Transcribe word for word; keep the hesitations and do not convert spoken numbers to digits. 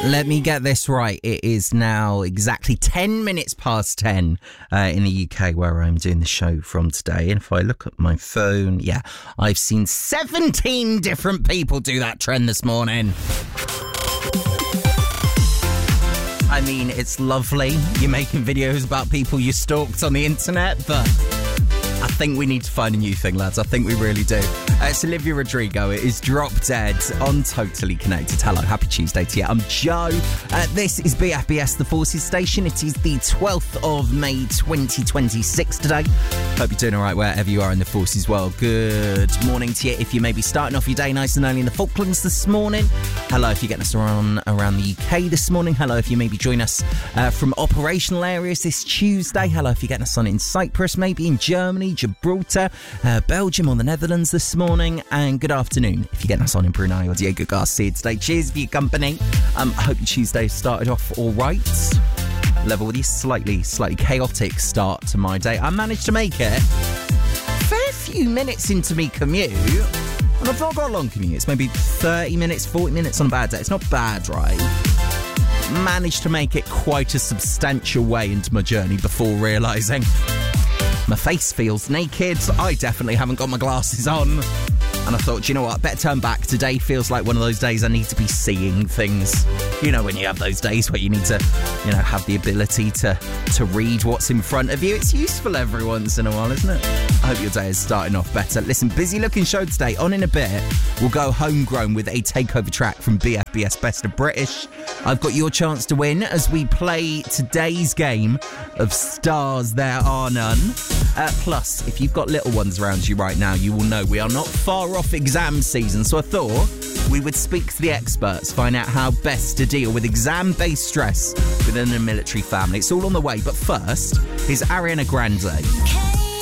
Let me get this right. It is now exactly ten minutes past ten uh, in the U K where I'm doing the show from today. And if I look at my phone, yeah, I've seen seventeen different people do that trend this morning. I mean, it's lovely. You're making videos about people you stalked on the internet, but I think we need to find a new thing, lads. I think we really do. Uh, it's Olivia Rodrigo. It is Drop Dead on Totally Connected. Hello, happy Tuesday to you. I'm Joe. Uh, this is B F B S The Forces Station. It is the twelfth of May twenty twenty-six today. Hope you're doing all right wherever you are in the Forces world. Good morning to you if you may be starting off your day nice and early in the Falklands this morning. Hello if you're getting us around, around the U K this morning. Hello if you maybe join us uh, from operational areas this Tuesday. Hello if you're getting us on in Cyprus, maybe in Germany, Gibraltar, uh, Belgium or the Netherlands this morning. And good afternoon if you're getting us on in Brunei or Diego Garcia today. Cheers for your company. Um, I hope your Tuesday started off all right. Level with you, slightly, slightly chaotic start to my day. I managed to make it a fair few minutes into me commute. And I've not got a long commute. It's maybe thirty minutes, forty minutes on a bad day. It's not bad, right? Managed to make it quite a substantial way into my journey before realising my face feels naked. I definitely haven't got my glasses on. And I thought, do you know what? Better turn back. Today feels like one of those days I need to be seeing things. You know, when you have those days where you need to, you know, have the ability to, to read what's in front of you. It's useful every once in a while, isn't it? I hope your day is starting off better. Listen, busy looking show today. On in a bit, we'll go homegrown with a takeover track from B F B S Best of British. I've got your chance to win as we play today's game of Stars There Are None. Uh, plus, if you've got little ones around you right now, you will know we are not far off exam season. So I thought we would speak to the experts, find out how best to deal with exam-based stress within a military family. It's all on the way. But first, here's Ariana Grande.